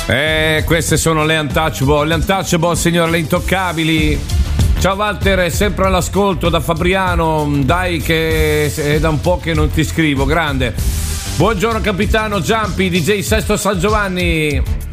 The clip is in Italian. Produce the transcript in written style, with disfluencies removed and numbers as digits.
Queste sono le Untouchable, signore, le intoccabili. Ciao Walter, è sempre all'ascolto da Fabriano. Dai che è da un po' che non ti scrivo, grande. Buongiorno capitano Giampi, DJ Sesto San Giovanni.